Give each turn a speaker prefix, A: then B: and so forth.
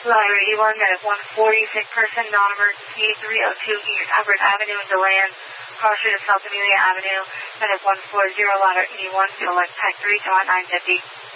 A: Flyer 81, that is 140, sick person, non-emergency, 302 East Everett Avenue in DeLand, crossing to South Amelia Avenue, that is 140, ladder 81, select type 3 to 950.